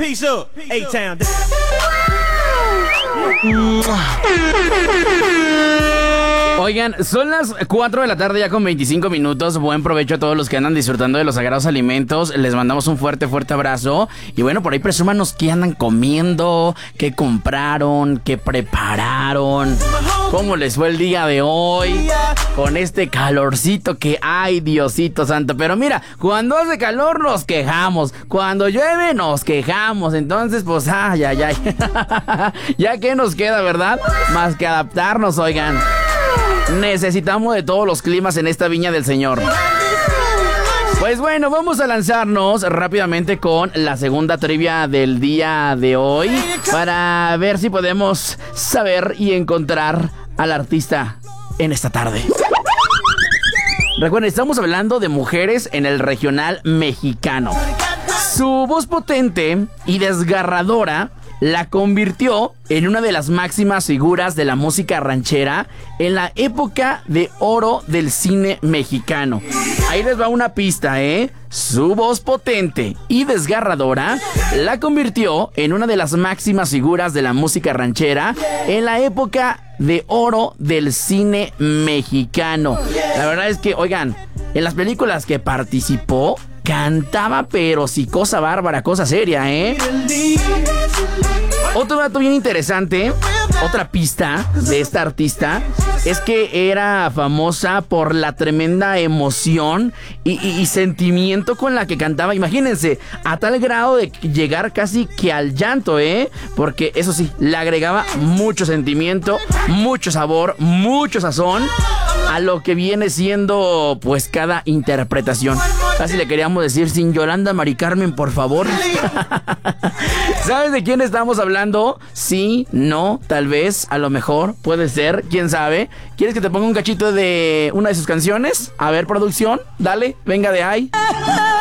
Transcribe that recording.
Peace up, A-Town. Oigan, son las 4 de la tarde ya con 25 minutos. Buen provecho a todos los que andan disfrutando de los sagrados alimentos. Les mandamos un fuerte abrazo. Y bueno, por ahí presúmanos qué andan comiendo, qué compraron, qué prepararon, cómo les fue el día de hoy con este calorcito que hay, Diosito santo. Pero mira, cuando hace calor nos quejamos, cuando llueve nos quejamos. Entonces, pues, ay. Ya que nos queda, ¿verdad? Más que adaptarnos, oigan. Necesitamos de todos los climas en esta viña del Señor. Pues bueno, vamos a lanzarnos rápidamente con la segunda trivia del día de hoy para ver si podemos saber y encontrar al artista en esta tarde. Recuerden, estamos hablando de mujeres en el regional mexicano. Su voz potente y desgarradora la convirtió en una de las máximas figuras de la música ranchera en la época de oro del cine mexicano. Ahí les va una pista, ¿eh? Su voz potente y desgarradora la convirtió en una de las máximas figuras de la música ranchera en la época de oro del cine mexicano. La verdad es que, oigan, en las películas que participó, cantaba pero sí cosa bárbara, cosa seria, ¿eh? Otro dato bien interesante, otra pista de esta artista, es que era famosa por la tremenda emoción y sentimiento con la que cantaba. Imagínense, a tal grado de llegar casi que al llanto, porque eso sí, le agregaba mucho sentimiento, mucho sabor, mucho sazón a lo que viene siendo pues cada interpretación. Casi le queríamos decir sin Yolanda Mari Carmen, por favor. ¿Sabes de quién estamos hablando? Sí, no, tal vez, a lo mejor, puede ser, quién sabe. ¿Quieres que te ponga un cachito de una de sus canciones? A ver, producción, dale, venga de ahí.